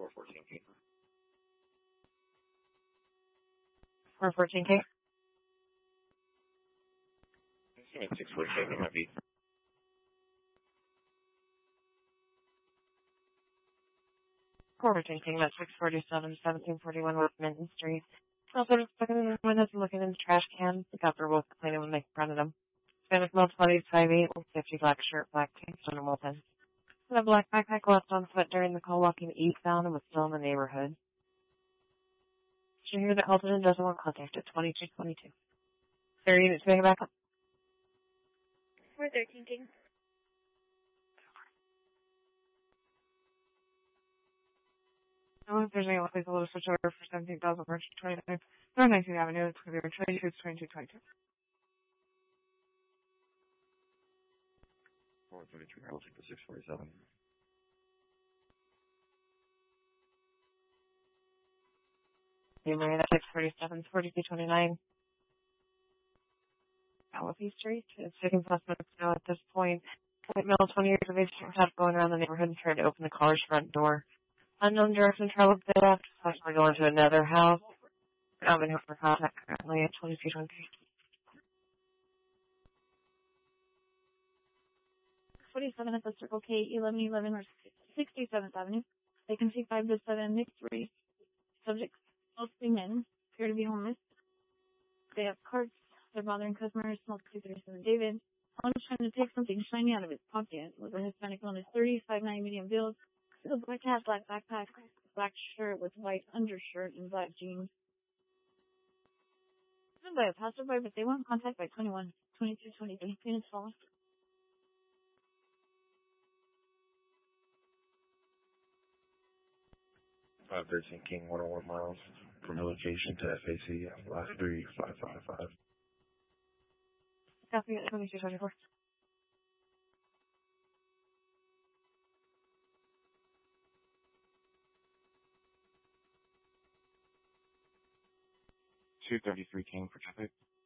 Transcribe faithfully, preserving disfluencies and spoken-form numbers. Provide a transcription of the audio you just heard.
four fourteen King. four fourteen King. six forty-seven might be. four fourteen King, that's six forty-seven, seventeen forty-one West Minton Street. Also, just looking in the windows and looking in the trash cans. The cops are both cleaning when they confronted him. Spanish male twenties, five eight, fifty, black shirt, black tank, under Wilton. Had a black backpack left on foot during the call walking eastbound and was still in the neighborhood. Did you hear that Halton doesn't want contact at twenty-two twenty-two? There, units making back up. four thirteen King. I don't know if there's any place a little switch over for seventeen thousand March twenty-nine. North nineteenth Avenue, it's going to be twenty-two twenty-two twenty-two. four thirty-three, I'll take the six forty-seven. You married at six forty-seven, forty-two twenty-nine. Alafi Street. It's sitting suspects now at this point. White male, twenty years of age, had going around the neighborhood and tried to open the caller's front door. Unknown direction traveled there after possibly going to another house. I've been here for contact currently at twenty-two twenty. forty-seven at the Circle K, eleven eleven or sixty-seventh Avenue. Vacancy five to seven, mixed race. Subjects, mostly men, appear to be homeless. They have carts. They're bothering customers. Smoke two thirty-seven David. One is trying to take something shiny out of his pocket. Was a Hispanic known as thirty, five nine medium build. A black hat, black backpack, black shirt with white undershirt and black jeans. Driven by a passerby, but they want contact by twenty-one, twenty-two, twenty-three. Units follow. five thirteen King, one oh one miles from the location to F A C, last three, five five five. Copy at twenty-two twenty-four. two thirty-three King for traffic.